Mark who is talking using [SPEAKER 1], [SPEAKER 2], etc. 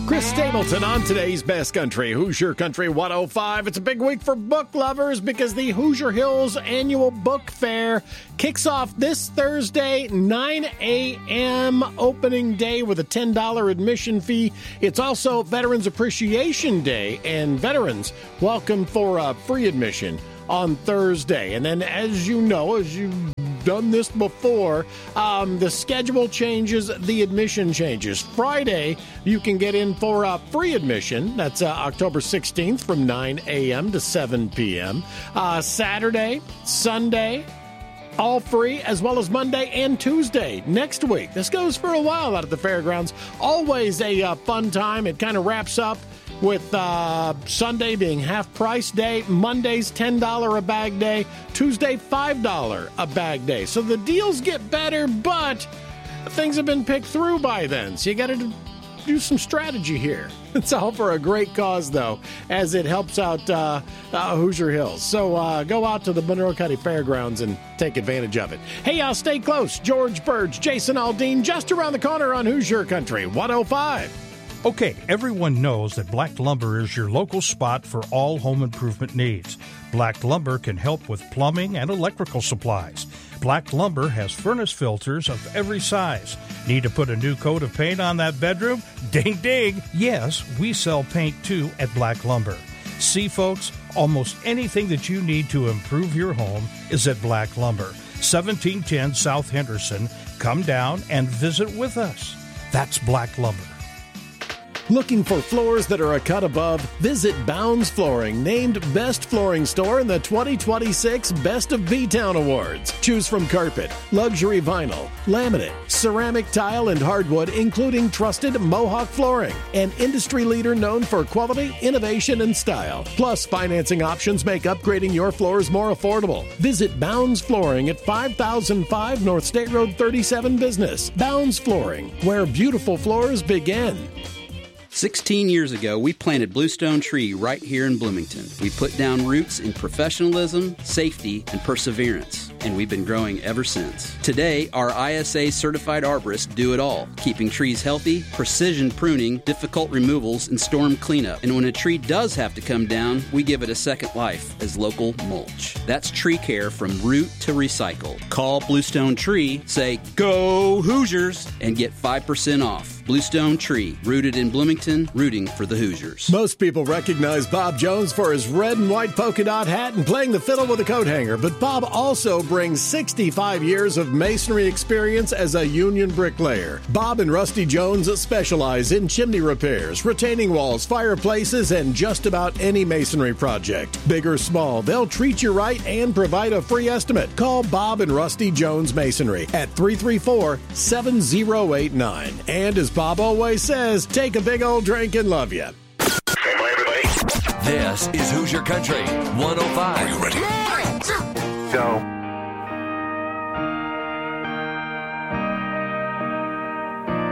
[SPEAKER 1] Chris Stapleton on today's Best Country, Hoosier Country 105. It's a big week for book lovers because the Hoosier Hills Annual Book Fair kicks off this Thursday, 9 a.m. opening day with a $10 admission fee. It's also Veterans Appreciation Day, and veterans welcome for free admission on Thursday. And then, as you know, as you've done this before, the schedule changes, the admission changes. Friday, you can get in for free admission. That's October 16th from 9 a.m. to 7 p.m. Saturday, Sunday, all free, as well as Monday and Tuesday next week. This goes for a while out at the fairgrounds. Always a fun time. It kind of wraps up with Sunday being half-price day, Monday's $10 a bag day, Tuesday $5 a bag day. So the deals get better, but things have been picked through by then. So you got to do some strategy here. It's all for a great cause, though, as it helps out Hoosier Hills. So go out to the Monroe County Fairgrounds and take advantage of it. Hey, stay close. George Burge, Jason Aldean, just around the corner on Hoosier Country 105.
[SPEAKER 2] Okay, everyone knows that Black Lumber is your local spot for all home improvement needs. Black Lumber can help with plumbing and electrical supplies. Black Lumber has furnace filters of every size. Need to put a new coat of paint on that bedroom? Ding, ding! Yes, we sell paint too at Black Lumber. See, folks, almost anything that you need to improve your home is at Black Lumber. 1710 South Henderson. Come down and visit with us. That's Black Lumber.
[SPEAKER 1] Looking for floors that are a cut above? Visit Bounds Flooring, named Best Flooring Store in the 2026 Best of B-Town Awards. Choose from carpet, luxury vinyl, laminate, ceramic tile, and hardwood, including trusted Mohawk flooring, an industry leader known for quality, innovation, and style. Plus, financing options make upgrading your floors more affordable. Visit Bounds Flooring at 5005 North State Road 37 Business. Bounds Flooring, where beautiful floors begin.
[SPEAKER 3] 16 years ago, we planted Bluestone Tree right here in Bloomington. We put down roots in professionalism, safety, and perseverance, and we've been growing ever since. Today, our ISA-certified arborists do it all, keeping trees healthy, precision pruning, difficult removals, and storm cleanup. And when a tree does have to come down, we give it a second life as local mulch. That's tree care from root to recycle. Call Bluestone Tree, say, "Go Hoosiers," and get 5% off. Bluestone Tree, rooted in Bloomington, rooting for the Hoosiers.
[SPEAKER 1] Most people recognize Bob Jones for his red and white polka dot hat and playing the fiddle with a coat hanger, but Bob also brings 65 years of masonry experience as a union bricklayer. Bob and Rusty Jones specialize in chimney repairs, retaining walls, fireplaces, and just about any masonry project. Big or small, they'll treat you right and provide a free estimate. Call Bob and Rusty Jones Masonry at 334-7089. And as Bob always says, take a big old drink and love you.
[SPEAKER 4] Family, everybody.
[SPEAKER 5] This is Hoosier Country 105.
[SPEAKER 4] Are you ready?
[SPEAKER 5] Go.